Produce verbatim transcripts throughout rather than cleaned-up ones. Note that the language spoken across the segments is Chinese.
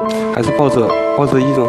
还是抱着抱着一种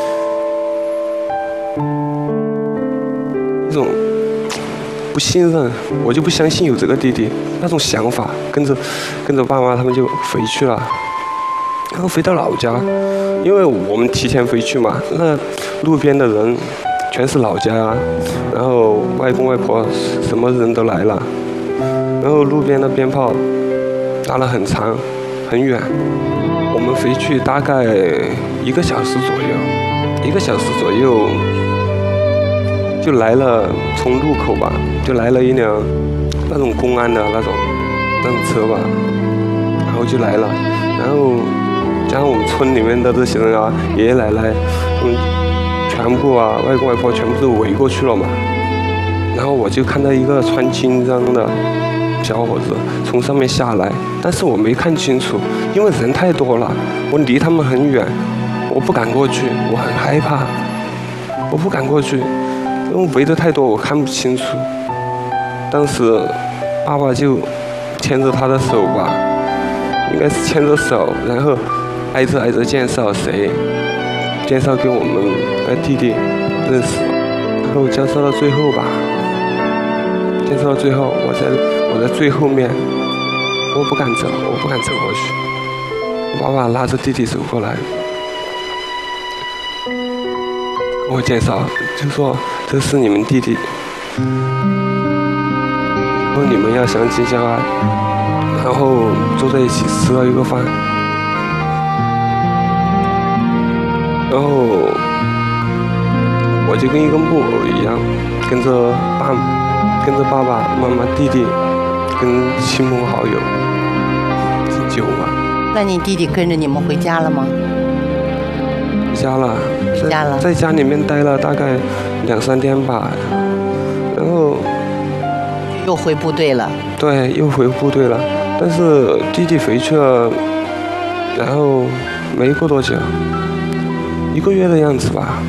一种不信任，我就不相信有这个弟弟那种想法，跟着跟着爸妈他们就回去了，然后回到老家，因为我们提前回去嘛，那路边的人全是老家啊，然后外公外婆什么人都来了，然后路边的鞭炮打了很长很远，我们回去大概一个小时左右，一个小时左右就来了，从路口吧就来了一辆那种公安的那种那种车吧，然后就来了，然后加上我们村里面的这些人啊，爷爷奶奶嗯全部啊外公外婆全部都围过去了嘛，然后我就看到一个穿军装的小伙子从上面下来，但是我没看清楚，因为人太多了，我离他们很远，我不敢过去，我很害怕，我不敢过去，因为围得太多，我看不清楚。当时爸爸就牵着他的手吧，应该是牵着手，然后挨着挨着介绍谁，介绍给我们的弟弟认识，然后介绍到最后吧，介绍到最后，我在我在最后面，我不敢走，我不敢走过去。我爸爸拉着弟弟走过来，跟我介绍，就说这是你们弟弟，以后你们要相亲相爱，然后坐在一起吃了一个饭，然后我就跟一个木偶一样，跟着爸，跟着爸爸妈妈、弟弟，跟亲朋好友敬酒嘛。 那你弟弟跟着你们回家了吗？ 回家了， 回家了， 在家里面待了大概两三天吧，然后又回部队了。 对，又回部队了。但是弟弟回去了，然后没过多久，一个月的样子吧，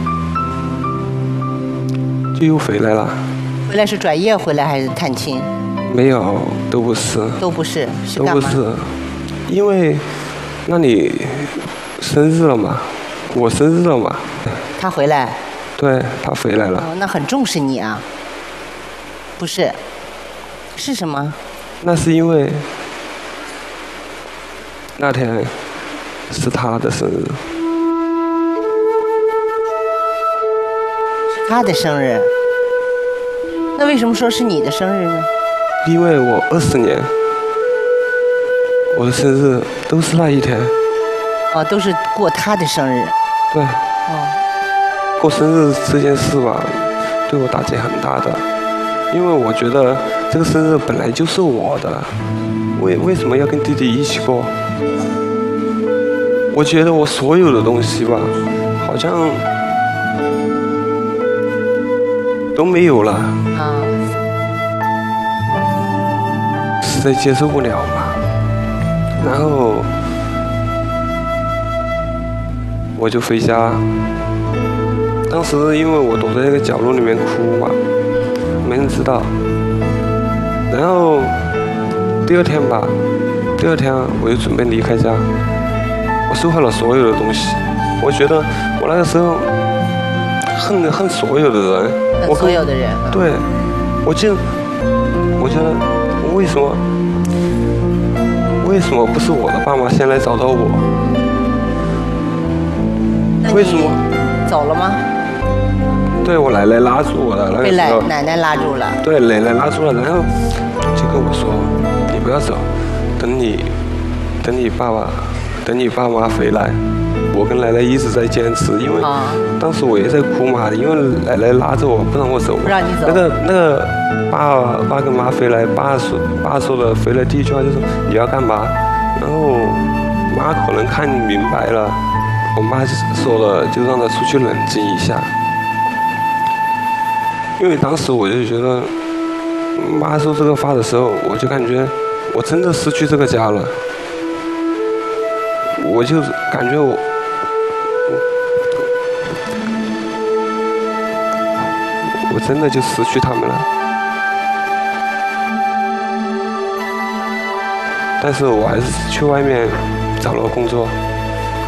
就又回来了。 回来是转业回来还是探亲？ 没有，都不是。 都不是，是都干嘛？ 不是，因为那你生日了嘛，我生日了嘛。 他回来。 对，他回来了。 哦，那很重视你啊。不是，是什么？ 那是因为那天是他的生日。 是他的生日。那为什么说是你的生日呢？ 因为我二十年，我的生日都是那一天。 哦，都是过他的生日。 对。 哦。 过生日这件事吧，对我打击很大的，因为我觉得这个生日本来就是我的，为为什么要跟弟弟一起过？我觉得我所有的东西吧，好像都没有了。 啊。 实在接受不了嘛，然后我就回家。当时因为我躲在那个角落里面哭嘛，没人知道。然后第二天吧，第二天我就准备离开家，我收好了所有的东西。我觉得我那个时候恨恨所有的人， 恨所有的人。 对，我就我觉得为什么为什么不是我的爸妈先来找到我？为什么？ 走了吗？ 对，我奶奶拉住我了，那个时候。 被奶奶拉住了。 对，奶奶拉住了，然后就跟我说：“你不要走，等你，等你爸爸，等你爸妈回来。”我跟奶奶一直在坚持，因为当时我也在哭嘛，因为奶奶拉着我不让我走。 不让你走。 那个那个爸爸跟妈回来，爸说爸说的回来第一句话就说：“你要干嘛？”然后妈可能看明白了，我妈说了就让他出去冷静一下。因为当时我就觉得，妈说这个话的时候，我就感觉我真的失去这个家了，我就感觉我，我真的就失去他们了。但是我还是去外面找了工作。